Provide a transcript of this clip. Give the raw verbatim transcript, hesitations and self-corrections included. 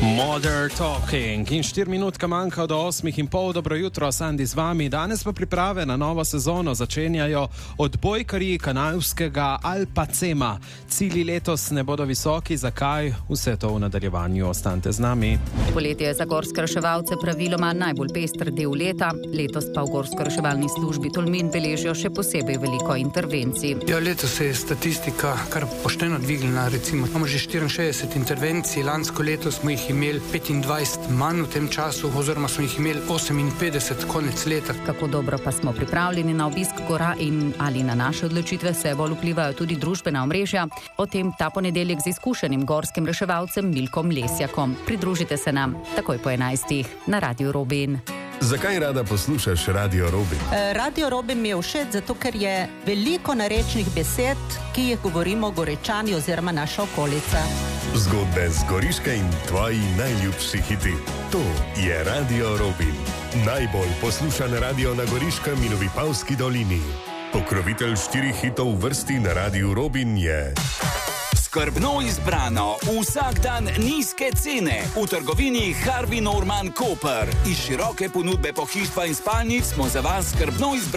Modern Talking in štiri minutke manjka do osmih in pol. Dobro jutro, Sandi z vami. Danes pa priprave na novo sezono začenjajo odbojkarji kanalskega Alpacema. Cilji letos ne bodo visoki, zakaj? Vse to v nadaljevanju, ostanite z nami. Poletje je za gorske reševalce praviloma najbolj pester del leta, letos pa v gorsko-reševalni službi Tolmin beležijo še posebej veliko intervencij. Ja, letos se je statistika kar pošteno dvignila, recimo imamo že štiriinšestdeset intervencij, lansko leto smo jih imeli petindvajset manj v tem času, oziroma smo jih imeli oseminpetdeset konec leta. Kako dobro pa smo pripravljeni na obisk gora in ali na naše odločitve se bolj vplivajo tudi družbena omrežja? O tem ta ponedeljek z izkušenim gorskim reševalcem Milkom Lesjakom. Pridružite se nam takoj po enajstih na Radiu Robin. Zakaj rada poslušaš Radio Robin? Radio Robin mi je všeč, zato ker je veliko narečnih besed, ki jih govorimo Gorečani oziroma naša okolica. Zgodbe z Goriške in tvoji najljubši hiti. To je Radio Robin. Najbolj poslušan radio na Goriškem in v Vipavski dolini. Pokrovitelj štirih hitov v vrsti na Radiu Robin je... Skrbno izbrano, vsak dan nizke cene v trgovini Harvey Norman Koper. Iz široke ponudbe pohištva in spalnic smo za vas skrbno izbrali